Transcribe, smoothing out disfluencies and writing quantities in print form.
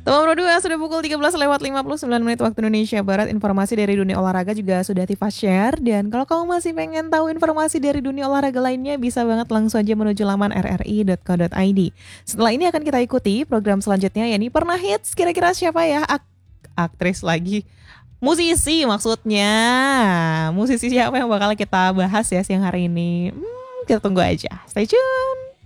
Teman Bro 2 sudah pukul 13:59 waktu Indonesia Barat. Informasi dari dunia olahraga juga sudah Tifa share. Dan kalau kamu masih pengen tahu informasi dari dunia olahraga lainnya, bisa banget langsung aja menuju laman rri.co.id. Setelah ini akan kita ikuti program selanjutnya, yakni Pernah Hits. Kira-kira siapa ya? Aktris lagi. Musisi maksudnya. Musisi siapa yang bakal kita bahas ya siang hari ini? Kita tunggu aja. Stay tune.